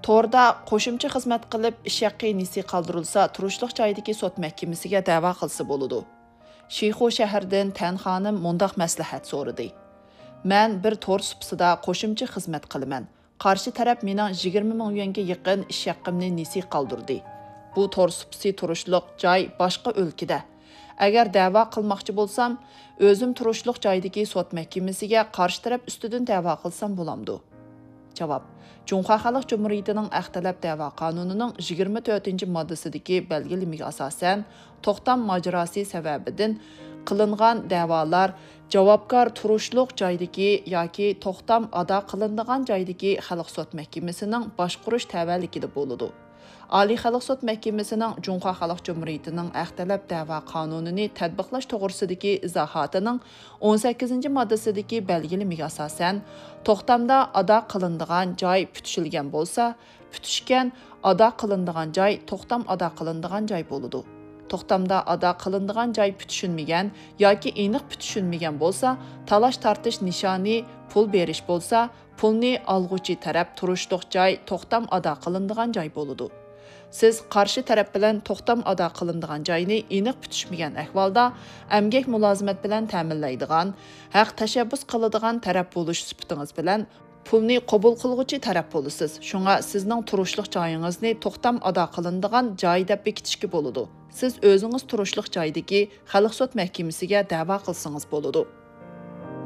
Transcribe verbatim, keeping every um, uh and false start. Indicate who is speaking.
Speaker 1: Torda qo'shimcha xizmat qilib ish haqqi nesi qoldirilsa, turishliq joydagi sud mahkamasiga da'vo qilsa bo'ladi. Shixo shahardan Tan xonim mundaq maslahat so'radi. Men bir tor supsida qo'shimcha xizmat qilaman. Qarshi taraf mening yigirma ming yuanga yaqin ish haqqimni nesi qoldirdi. Bu tor supsi turishliq joy boshqa o'lkada. Agar da'vo qilmoqchi bo'lsam, o'zim turishliq joydagi sud mahkamasiga qarshi taraf ustidan da'vo qilsam bo'lamdi. Javob: Cumhuriyet Xalq Cumhuriyetining Axtalab da'vo qonunining yigirma to'rtinchi moddasidagi belgilimiga asosan to'xtam mojarosi sababidan qilingan da'volar javobgar turishliq joydagi yoki to'xtam ado qilinadigan joydagi xalq sud mahkamasining boshqarish tavalligida bo'ladi. Oliy xalq sud mahkamasining Cumhuriyet Xalq Cumhuriyetining Axtalab da'vo qonunini tatbiqlash to'g'risidagi izohotining o'n sakkizinchi moddasidagi belgilimiga asosan to'xtamda ado qilinadigan joy putishilgan bo'lsa, putishgan ado qilinadigan joy to'xtam ado qilinadigan joy bo'ladi. To'xtamda ado qilinadigan joy putishilmagan yoki aniq putishilmagan bo'lsa, talash tartish nishoni pul berish bo'lsa, pulni olg'uchi taraf turishliq joy to'xtam ado qilinadigan joy bo'ladi. Siz qarshi taraf bilan to'xtam ado qilinadigan joyni aniq putishmagan ahvolda amgak mulozimat bilan ta'minlaydigan, haq tashabbus qiladigan taraf bo'lish sifatingiz bilan pulni qabul qilguvchi taraf bo'lasiz. Shunga sizning turishliq joyingizni to'xtam ado qilinadigan joy deb bekitishga bo'ladi. Siz o'zingiz turishliq joydagi xalq sud mahkamasiga da'vo qilsangiz bo'ladi.